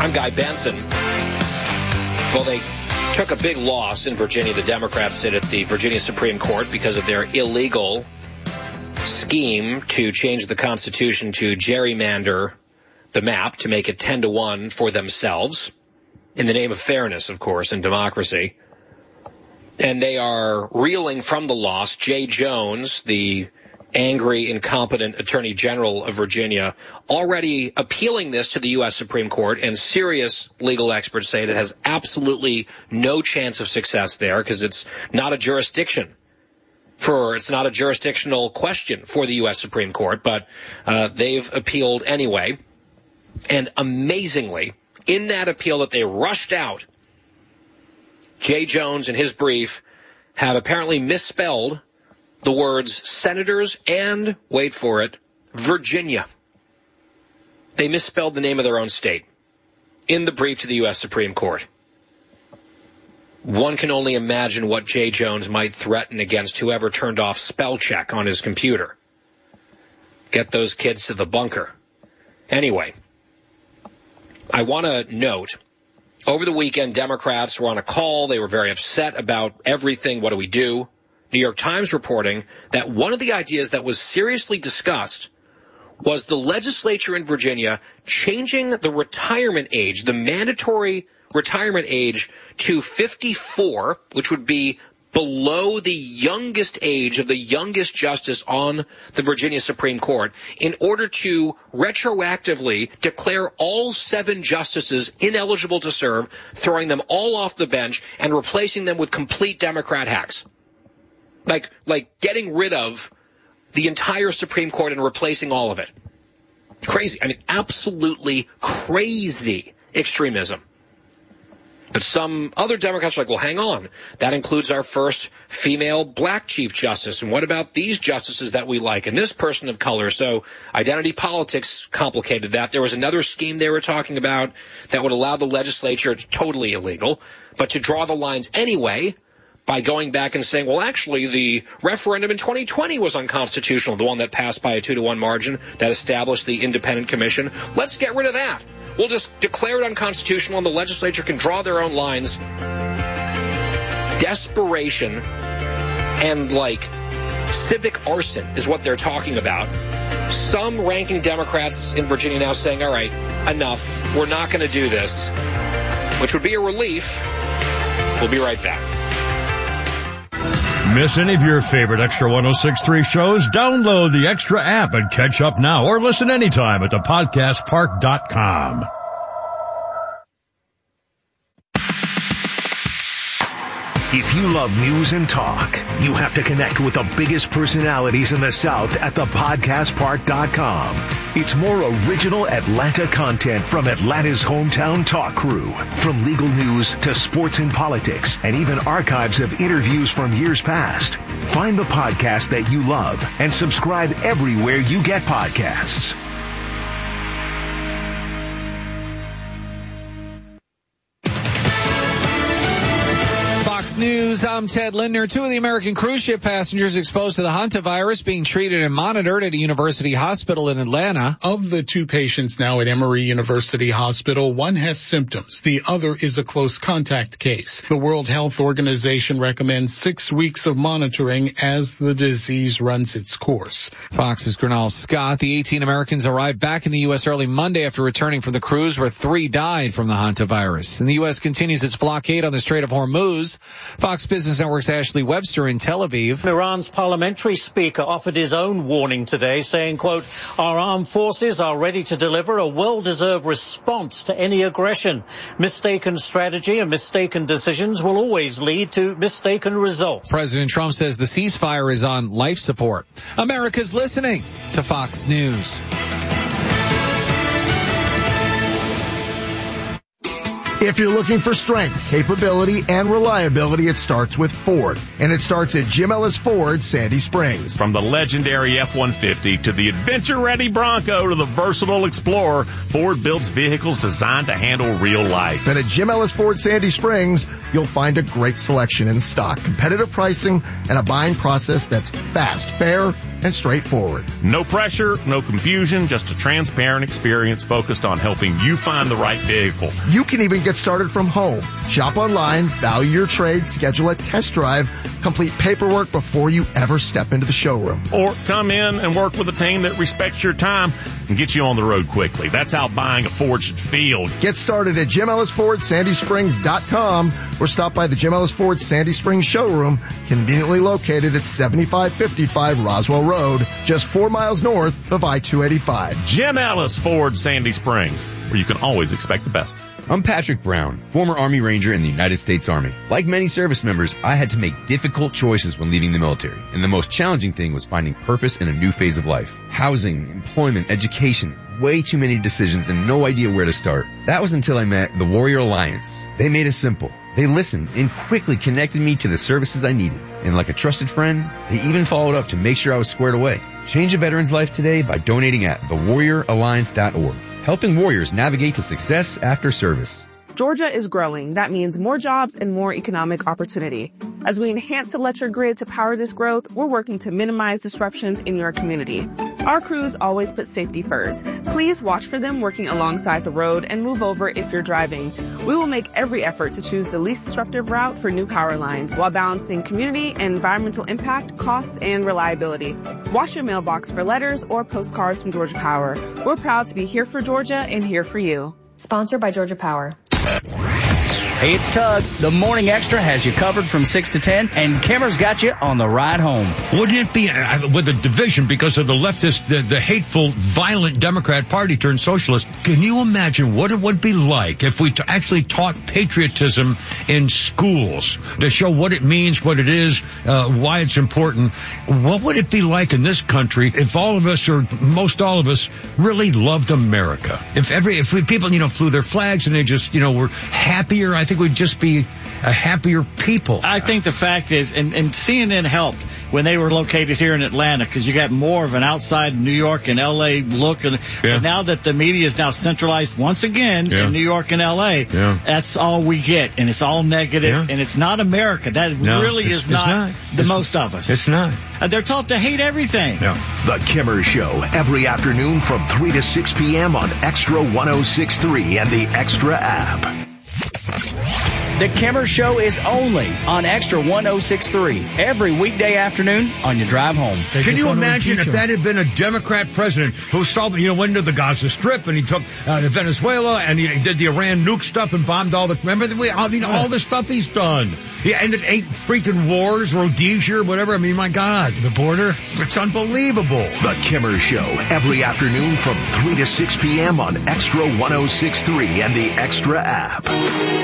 I'm Guy Benson. Well, they took a big loss in Virginia. The Democrats did at the Virginia Supreme Court because of their illegal scheme to change the Constitution to gerrymander the map to make it 10-1 for themselves in the name of fairness, of course, and democracy. And they are reeling from the loss. Jay Jones, the angry, incompetent Attorney General of Virginia, already appealing this to the U.S. Supreme Court, and serious legal experts say it has absolutely no chance of success there because it's not a jurisdictional question for the U.S. Supreme Court, but they've appealed anyway. And amazingly, in that appeal that they rushed out, Jay Jones in his brief have apparently misspelled the words senators and, wait for it, Virginia. They misspelled the name of their own state in the brief to the U.S. Supreme Court. One can only imagine what Jay Jones might threaten against whoever turned off spell check on his computer. Get those kids to the bunker. Anyway, I want to note, over the weekend, Democrats were on a call. They were very upset about everything. What do we do? New York Times reporting that one of the ideas that was seriously discussed was the legislature in Virginia changing the retirement age, the mandatory retirement age, to 54, which would be below the youngest age of the youngest justice on the Virginia Supreme Court, in order to retroactively declare all 7 justices ineligible to serve, throwing them all off the bench and replacing them with complete Democrat hacks. Like getting rid of the entire Supreme Court and replacing all of it. Crazy. I mean, absolutely crazy extremism. But some other Democrats are like, well, hang on. That includes our first female black Chief Justice. And what about these justices that we like? And this person of color. So identity politics complicated that. There was another scheme they were talking about that would allow the legislature, it's totally illegal, but to draw the lines anyway by going back and saying, well, actually, the referendum in 2020 was unconstitutional, the one that passed by a 2-1 margin that established the independent commission. Let's get rid of that. We'll just declare it unconstitutional and the legislature can draw their own lines. Desperation and, civic arson is what they're talking about. Some ranking Democrats in Virginia now saying, all right, enough. We're not going to do this, which would be a relief. We'll be right back. Miss any of your favorite Extra 106.3 shows? Download the Extra app and catch up now, or listen anytime at thepodcastpark.com. If you love news and talk, you have to connect with the biggest personalities in the South at thepodcastpark.com. It's more original Atlanta content from Atlanta's hometown talk crew. From legal news to sports and politics, and even archives of interviews from years past. Find the podcast that you love and subscribe everywhere you get podcasts. News. I'm Ted Lindner. 2 of the American cruise ship passengers exposed to the hantavirus being treated and monitored at a university hospital in Atlanta. Of the 2 patients now at Emory University Hospital, one has symptoms. The other is a close contact case. The World Health Organization recommends 6 weeks of monitoring as the disease runs its course. Fox's Gernal Scott. The 18 Americans arrived back in the U.S. early Monday after returning from the cruise where 3 died from the hantavirus. And the U.S. continues its blockade on the Strait of Hormuz. Fox Business Network's Ashley Webster in Tel Aviv. Iran's parliamentary speaker offered his own warning today, saying, quote, our armed forces are ready to deliver a well-deserved response to any aggression. Mistaken strategy and mistaken decisions will always lead to mistaken results. President Trump says the ceasefire is on life support. America's listening to Fox News. If you're looking for strength, capability, and reliability, it starts with Ford. And it starts at Jim Ellis Ford, Sandy Springs. From the legendary F-150 to the adventure-ready Bronco to the versatile Explorer, Ford builds vehicles designed to handle real life. And at Jim Ellis Ford, Sandy Springs, you'll find a great selection in stock, competitive pricing, and a buying process that's fast, fair, and straightforward. No pressure, no confusion, just a transparent experience focused on helping you find the right vehicle. You can even get started from home. Shop online, value your trade, schedule a test drive, complete paperwork before you ever step into the showroom. Or come in and work with a team that respects your time and get you on the road quickly. That's how buying a Ford should feel. Get started at Jim Ellis Ford SandySprings.com or stop by the Jim Ellis Ford Sandy Springs showroom, conveniently located at 7555 Roswell Road, just 4 miles north of I-285. Jim Ellis Ford Sandy Springs, where you can always expect the best. I'm Patrick Brown, former Army Ranger in the United States Army. Like many service members, I had to make difficult choices when leaving the military, and the most challenging thing was finding purpose in a new phase of life. Housing, employment, education, way too many decisions and no idea where to start. That was until I met the Warrior Alliance. They made it simple. They listened and quickly connected me to the services I needed. And like a trusted friend, they even followed up to make sure I was squared away. Change a veteran's life today by donating at thewarrioralliance.org. Helping warriors navigate to success after service. Georgia is growing. That means more jobs and more economic opportunity. As we enhance electric grid to power this growth, we're working to minimize disruptions in your community. Our crews always put safety first. Please watch for them working alongside the road and move over if you're driving. We will make every effort to choose the least disruptive route for new power lines while balancing community and environmental impact, costs, and reliability. Watch your mailbox for letters or postcards from Georgia Power. We're proud to be here for Georgia and here for you. Sponsored by Georgia Power. Hey, it's Tug. The Morning Extra has you covered from 6 to 10, and Kimmer's got you on the ride home. Wouldn't it be with a division because of the leftist, the hateful, violent Democrat Party turned socialist? Can you imagine what it would be like if we actually taught patriotism in schools to show what it means, what it is, why it's important? What would it be like in this country if all of us, or most all of us, really loved America? If people, flew their flags and they just, were happier, I think we'd just be a happier people. I think the fact is, and CNN helped when they were located here in Atlanta, because you got more of an outside New York and L.A. look. And now that the media is now centralized once again in New York and L.A., that's all we get. And it's all negative, and it's not America. That really is not most of us. It's not. They're taught to hate everything. The Kimmer Show, every afternoon from 3 to 6 p.m. on Extra 106.3 and the Extra app. The Kimmer Show is only on Extra 106.3 every weekday afternoon on your drive home. Can you imagine if that had been a Democrat president who went into the Gaza Strip and he took Venezuela and he did the Iran nuke stuff and bombed all the, all the stuff he's done. He ended 8 freaking wars, Rhodesia, whatever. I mean, my God, the border. It's unbelievable. The Kimmer Show, every afternoon from 3 to 6 p.m. on Extra 106.3 and the Extra app.